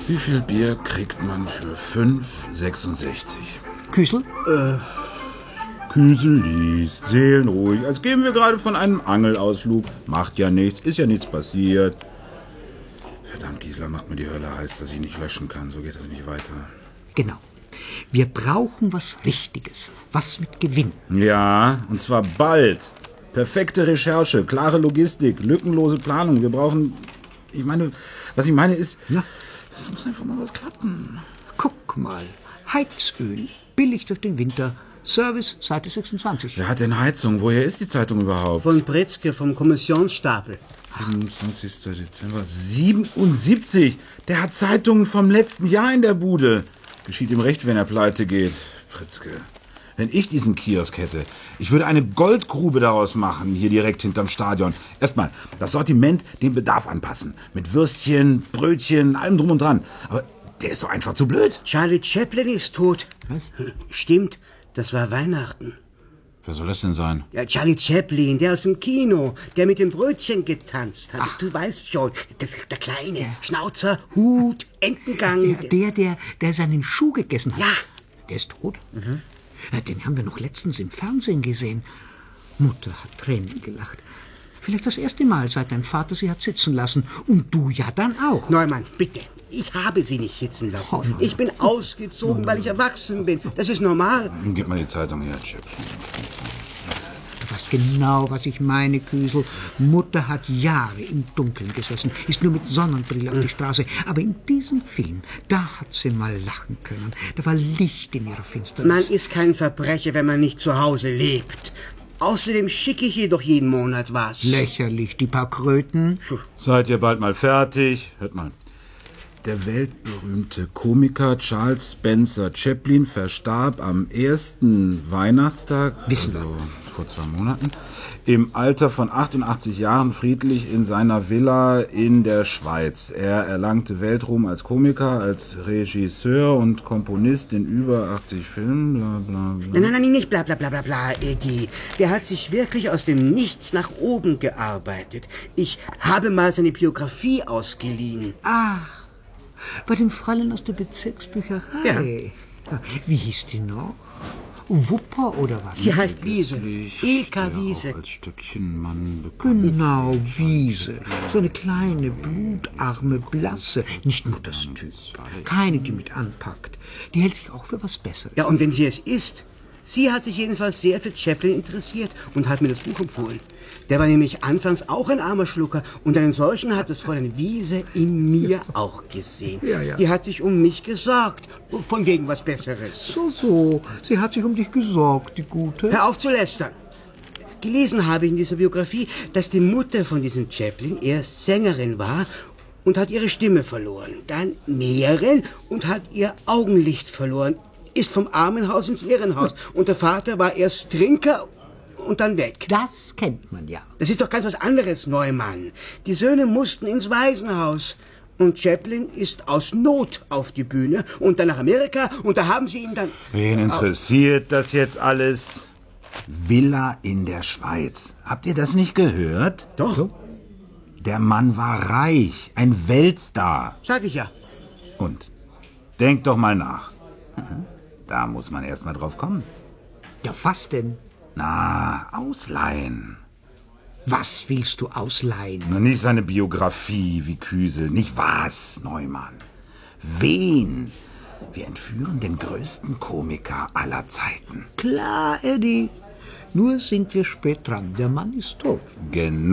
Wie viel Bier kriegt man für 5,66? Küsel? Küsel liest, seelenruhig, als gehen wir gerade von einem Angelausflug. Macht ja nichts, ist ja nichts passiert. Verdammt, Gisela macht mir die Hölle heiß, dass ich nicht löschen kann. So geht das nicht weiter. Genau. Wir brauchen was Richtiges, was mit Gewinn. Ja, und zwar bald. Perfekte Recherche, klare Logistik, lückenlose Planung. Wir brauchen... was ich meine ist... Ja. Es muss einfach mal was klappen. Guck mal. Heizöl. Billig durch den Winter. Service, Seite 26. Wer hat denn Heizung? Woher ist die Zeitung überhaupt? Von Bretzke, vom Kommissionsstapel. 27. Dezember. 77! Der hat Zeitungen vom letzten Jahr in der Bude. Geschieht ihm recht, wenn er pleite geht. Pritzke. Wenn ich diesen Kiosk hätte, ich würde eine Goldgrube daraus machen, hier direkt hinterm Stadion. Erstmal das Sortiment dem Bedarf anpassen. Mit Würstchen, Brötchen, allem drum und dran. Aber der ist doch einfach zu blöd. Charlie Chaplin ist tot. Was? Stimmt, das war Weihnachten. Wer soll das denn sein? Ja, Charlie Chaplin, der aus dem Kino, der mit dem Brötchen getanzt hat. Du weißt schon, der Kleine. Ja. Schnauzer, Hut, Entengang. Der seinen Schuh gegessen hat. Ja. Der ist tot? Ja, den haben wir noch letztens im Fernsehen gesehen. Mutter hat Tränen gelacht. Vielleicht das erste Mal, seit dein Vater sie hat sitzen lassen. Und du ja dann auch. Neumann, bitte. Ich habe sie nicht sitzen lassen. Oh, nein. Ich bin ausgezogen, weil ich erwachsen bin. Das ist normal. Gib mal die Zeitung her, Chip. Du weißt genau, was ich meine, Küsel. Mutter hat Jahre im Dunkeln gesessen, ist nur mit Sonnenbrille auf die Straße. Aber in diesem Film, da hat sie mal lachen können. Da war Licht in ihrer Finsternis. Man ist kein Verbrecher, wenn man nicht zu Hause lebt. Außerdem schicke ich ihr doch jeden Monat was. Lächerlich, die paar Kröten. Seid ihr bald mal fertig? Hört mal. Der weltberühmte Komiker Charles Spencer Chaplin verstarb am ersten Weihnachtstag, Wissen wir. also vor 2 Monaten, im Alter von 88 Jahren friedlich in seiner Villa in der Schweiz. Er erlangte Weltruhm als Komiker, als Regisseur und Komponist in über 80 Filmen, bla bla bla. Nein, nicht bla bla bla bla bla, Eddie. Der hat sich wirklich aus dem Nichts nach oben gearbeitet. Ich habe mal seine Biografie ausgeliehen. Ach, bei dem Fräulein aus der Bezirksbücherei. Ja. Wie hieß die noch? Wupper oder was? Sie heißt Wiese. Westlich, Eka der Wiese. auch als Stöckchenmann bekannt. Genau, Wiese. So eine kleine, blutarme, blasse. Nicht Mutters Typ. Keine, die mit anpackt. Die hält sich auch für was Besseres. Ja, und wenn sie es ist. Sie hat sich jedenfalls sehr für Chaplin interessiert und hat mir das Buch empfohlen. Der war nämlich anfangs auch ein armer Schlucker und einen solchen hat das Fräulein Wiese in mir auch gesehen. Ja. Die hat sich um mich gesorgt, von wegen was Besseres. So. Sie hat sich um dich gesorgt, die Gute. Hör auf zu lästern. Gelesen habe ich in dieser Biografie, dass die Mutter von diesem Chaplin erst Sängerin war und hat ihre Stimme verloren. Dann Näherin und hat ihr Augenlicht verloren. Ist vom Armenhaus ins Irrenhaus. Und der Vater war erst Trinker und dann weg. Das kennt man ja. Das ist doch ganz was anderes, Neumann. Die Söhne mussten ins Waisenhaus. Und Chaplin ist aus Not auf die Bühne und dann nach Amerika und da haben sie ihn dann... Wen interessiert das jetzt alles? Villa in der Schweiz. Habt ihr das nicht gehört? Doch, Der Mann war reich, ein Weltstar. sag ich ja. Und? Denkt doch mal nach. Da muss man erst mal drauf kommen. Ja, was denn? Na, ausleihen. Was willst du ausleihen? Na, nicht seine Biografie wie Küsel. Nicht was, Neumann. Wen? Wir entführen den größten Komiker aller Zeiten. Klar, Eddie. Nur sind wir spät dran. Der Mann ist tot. Genau.